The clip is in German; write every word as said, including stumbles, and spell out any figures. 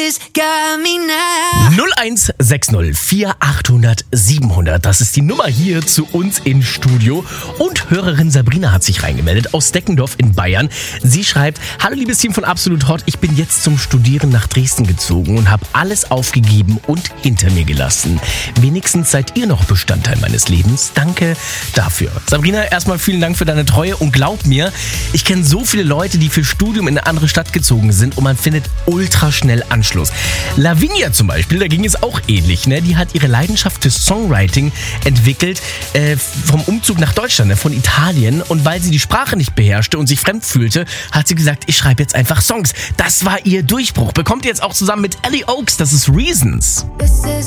Always got me now. null eins sechs null vier achthundert siebenhundert. Das ist die Nummer hier zu uns im Studio. Und Hörerin Sabrina hat sich reingemeldet aus Deckendorf in Bayern. Sie schreibt: Hallo liebes Team von Absolut Hot, ich bin jetzt zum Studieren nach Dresden gezogen und habe alles aufgegeben und hinter mir gelassen. Wenigstens seid ihr noch Bestandteil meines Lebens. Danke dafür. Sabrina, erstmal vielen Dank für deine Treue und glaub mir, ich kenne so viele Leute, die für Studium in eine andere Stadt gezogen sind und man findet ultra schnell Anschluss. Lavinia zum Beispiel, da ging es auch ähnlich. Ne? Die hat ihre Leidenschaft für Songwriting entwickelt äh, vom Umzug nach Deutschland, ne? Von Italien. Und weil sie die Sprache nicht beherrschte und sich fremd fühlte, hat sie gesagt, ich schreibe jetzt einfach Songs. Das war ihr Durchbruch. Bekommt ihr jetzt auch zusammen mit Ellie Oaks, das ist Reasons. This is